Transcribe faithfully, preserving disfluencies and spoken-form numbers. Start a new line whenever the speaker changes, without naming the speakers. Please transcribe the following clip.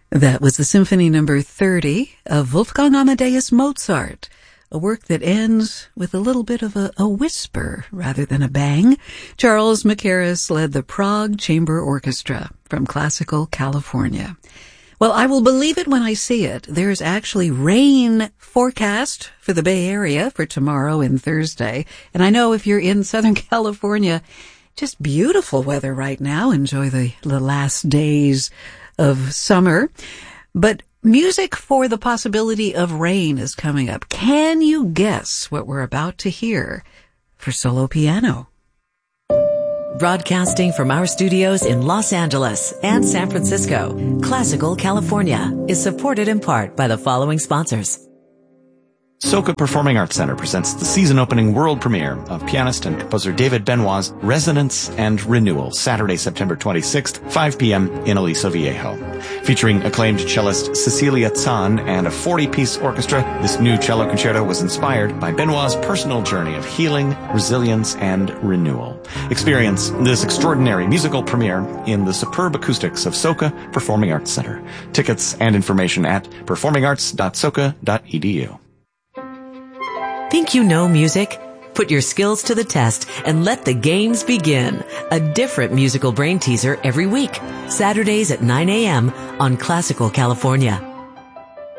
That was the Symphony Number thirty of Wolfgang Amadeus Mozart, a work that ends with a little bit of a, a whisper rather than a bang. Charles Mackerras led the Prague Chamber Orchestra from Classical California. Well, I will believe it when I see it. There's actually rain forecast for the Bay Area for tomorrow and Thursday. And I know if you're in Southern California, just beautiful weather right now. Enjoy the, the last days of summer. But music for the possibility of rain is coming up. Can you guess what we're about to hear for solo piano?
Broadcasting from our studios in Los Angeles and San Francisco, Classical California is supported in part by the following sponsors.
Soka Performing Arts Center presents the season-opening world premiere of pianist and composer David Benoit's Resonance and Renewal, Saturday, September twenty-sixth, five p.m. in Aliso Viejo. Featuring acclaimed cellist Cecilia Zahn and a forty-piece orchestra, this new cello concerto was inspired by Benoit's personal journey of healing, resilience, and renewal. Experience this extraordinary musical premiere in the superb acoustics of Soka Performing Arts Center. Tickets and information at performing arts dot soka dot e d u.
Think you know music? Put your skills to the test and let the games begin. A different musical brain teaser every week. Saturdays at nine a.m. on Classical California.